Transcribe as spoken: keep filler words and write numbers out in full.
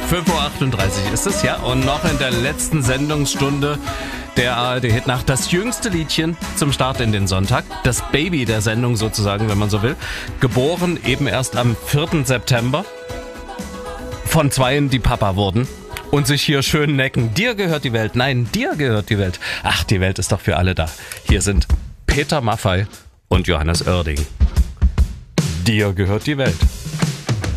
fünf Uhr achtunddreißig ist es, ja. Und noch in der letzten Sendungsstunde der A R D-Hit-Nacht das jüngste Liedchen zum Start in den Sonntag. Das Baby der Sendung sozusagen, wenn man so will. Geboren eben erst am vierten September. Von zweien, die Papa wurden. Und sich hier schön necken. Dir gehört die Welt. Nein, dir gehört die Welt. Ach, die Welt ist doch für alle da. Hier sind Peter Maffay und Johannes Oerding. Dir gehört die Welt.